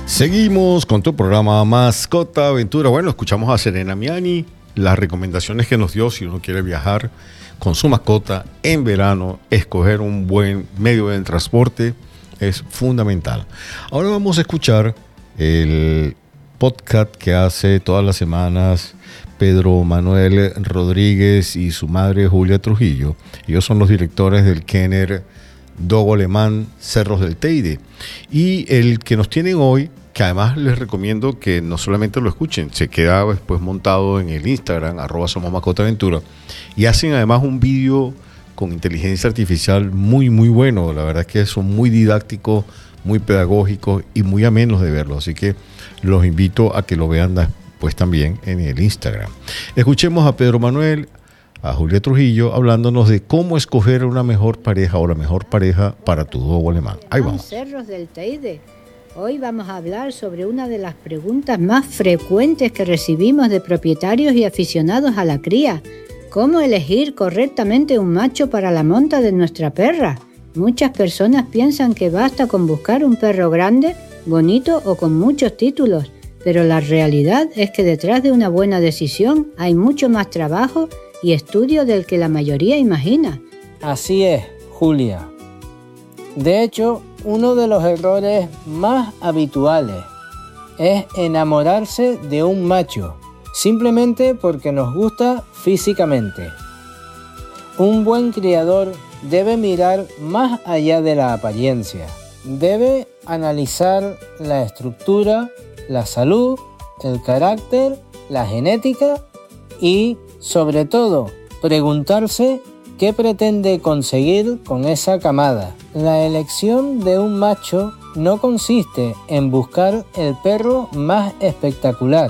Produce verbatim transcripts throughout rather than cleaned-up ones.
Seguimos con tu programa Mascota Aventura. Bueno, escuchamos a Serena Miani, las recomendaciones que nos dio si uno quiere viajar con su mascota en verano, escoger un buen medio de transporte es fundamental. Ahora vamos a escuchar el podcast que hace todas las semanas Pedro Manuel Rodríguez y su madre Julia Trujillo. Ellos son los directores del Kenner Dogo Alemán Cerros del Teide. Y el que nos tienen hoy, que además les recomiendo que no solamente lo escuchen, se queda después montado en el Instagram, arroba Somos Mascota Aventura, y hacen además un vídeo con inteligencia artificial muy, muy bueno. La verdad es que son muy didácticos, muy pedagógicos y muy amenos de verlo. Así que los invito a que lo vean pues también en el Instagram. Escuchemos a Pedro Manuel, a Julia Trujillo, hablándonos de cómo escoger una mejor pareja o la mejor pareja para tu dogo alemán. Ahí vamos. Cerros del Teide. Hoy vamos a hablar sobre una de las preguntas más frecuentes que recibimos de propietarios y aficionados a la cría. ¿Cómo elegir correctamente un macho para la monta de nuestra perra? Muchas personas piensan que basta con buscar un perro grande, bonito o con muchos títulos, pero la realidad es que detrás de una buena decisión hay mucho más trabajo y estudio del que la mayoría imagina. Así es, Julia. De hecho, uno de los errores más habituales es enamorarse de un macho, simplemente porque nos gusta físicamente. Un buen criador debe mirar más allá de la apariencia. Debe analizar la estructura, la salud, el carácter, la genética y, sobre todo, preguntarse qué pretende conseguir con esa camada. La elección de un macho no consiste en buscar el perro más espectacular,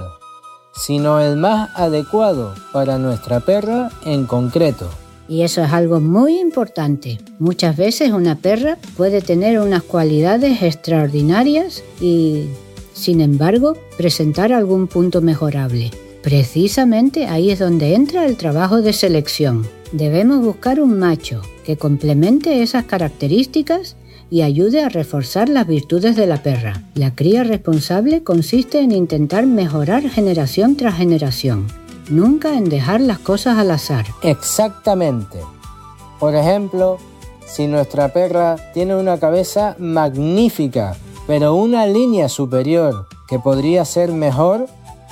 sino el más adecuado para nuestra perra en concreto. Y eso es algo muy importante. Muchas veces una perra puede tener unas cualidades extraordinarias y, sin embargo, presentar algún punto mejorable. Precisamente ahí es donde entra el trabajo de selección. Debemos buscar un macho que complemente esas características y ayude a reforzar las virtudes de la perra. La cría responsable consiste en intentar mejorar generación tras generación, nunca en dejar las cosas al azar. Exactamente. Por ejemplo, si nuestra perra tiene una cabeza magnífica, pero una línea superior que podría ser mejor,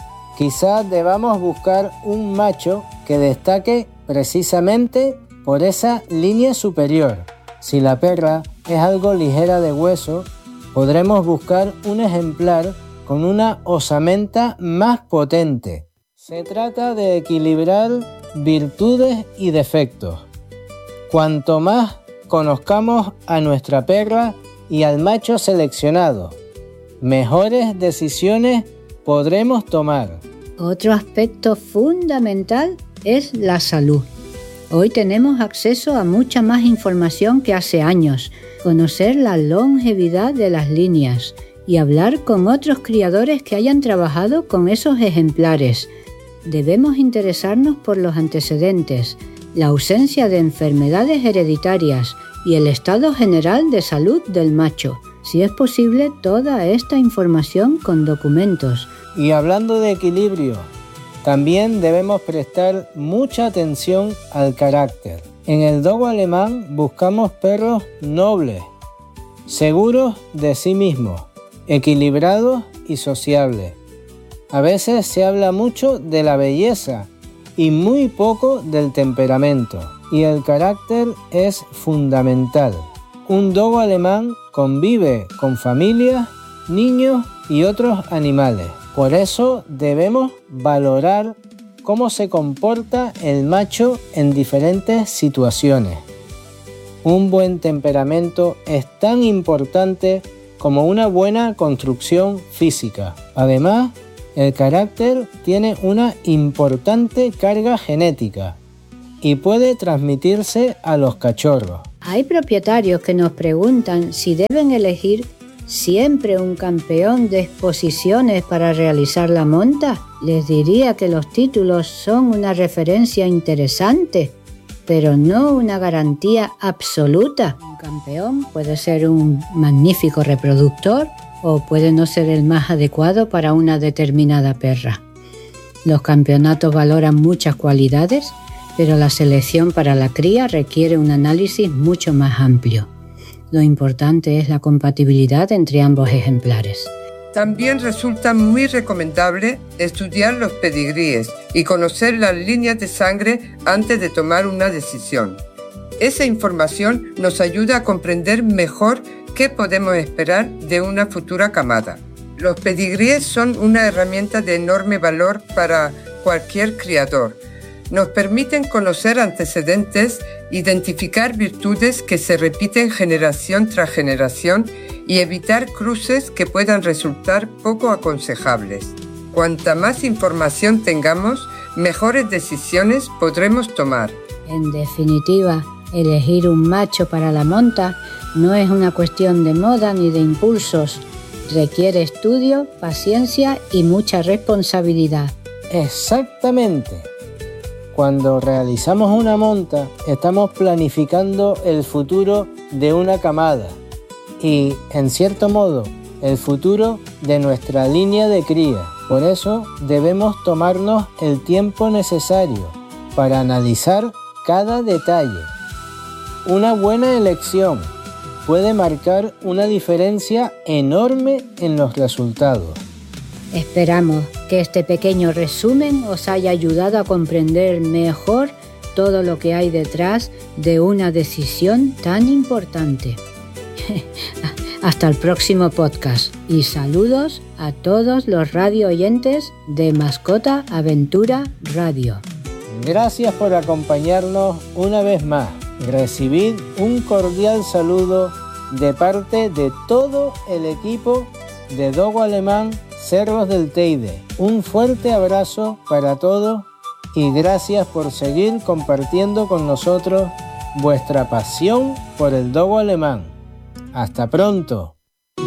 quizás debamos buscar un macho que destaque precisamente por esa línea superior. Si la perra es algo ligera de hueso, podremos buscar un ejemplar con una osamenta más potente. Se trata de equilibrar virtudes y defectos. Cuanto más conozcamos a nuestra perra y al macho seleccionado, mejores decisiones podremos tomar. Otro aspecto fundamental es la salud. Hoy tenemos acceso a mucha más información que hace años, conocer la longevidad de las líneas y hablar con otros criadores que hayan trabajado con esos ejemplares. Debemos interesarnos por los antecedentes, la ausencia de enfermedades hereditarias y el estado general de salud del macho. Si es posible, toda esta información con documentos. Y hablando de equilibrio, también debemos prestar mucha atención al carácter. En el dogo alemán buscamos perros nobles, seguros de sí mismos, equilibrados y sociables. A veces se habla mucho de la belleza y muy poco del temperamento, y el carácter es fundamental. Un dogo alemán convive con familias, niños y otros animales. Por eso debemos valorar cómo se comporta el macho en diferentes situaciones. Un buen temperamento es tan importante como una buena construcción física. Además, el carácter tiene una importante carga genética y puede transmitirse a los cachorros. Hay propietarios que nos preguntan si deben elegir siempre un campeón de exposiciones para realizar la monta. Les diría que los títulos son una referencia interesante, pero no una garantía absoluta. Un campeón puede ser un magnífico reproductor o puede no ser el más adecuado para una determinada perra. Los campeonatos valoran muchas cualidades, pero la selección para la cría requiere un análisis mucho más amplio. Lo importante es la compatibilidad entre ambos ejemplares. También resulta muy recomendable estudiar los pedigríes y conocer las líneas de sangre antes de tomar una decisión. Esa información nos ayuda a comprender mejor qué podemos esperar de una futura camada. Los pedigríes son una herramienta de enorme valor para cualquier criador. Nos permiten conocer antecedentes, identificar virtudes que se repiten generación tras generación y evitar cruces que puedan resultar poco aconsejables. Cuanta más información tengamos, mejores decisiones podremos tomar. En definitiva, elegir un macho para la monta no es una cuestión de moda ni de impulsos. Requiere estudio, paciencia y mucha responsabilidad. Exactamente. Cuando realizamos una monta, estamos planificando el futuro de una camada y, en cierto modo, el futuro de nuestra línea de cría. Por eso debemos tomarnos el tiempo necesario para analizar cada detalle. Una buena elección puede marcar una diferencia enorme en los resultados. Esperamos que este pequeño resumen os haya ayudado a comprender mejor todo lo que hay detrás de una decisión tan importante. Hasta el próximo podcast y saludos a todos los radio oyentes de Mascota Aventura Radio. Gracias por acompañarnos una vez más. Recibid un cordial saludo de parte de todo el equipo de Dogo Alemán Cerros del Teide. Un fuerte abrazo para todos y gracias por seguir compartiendo con nosotros vuestra pasión por el Dogo Alemán. ¡Hasta pronto!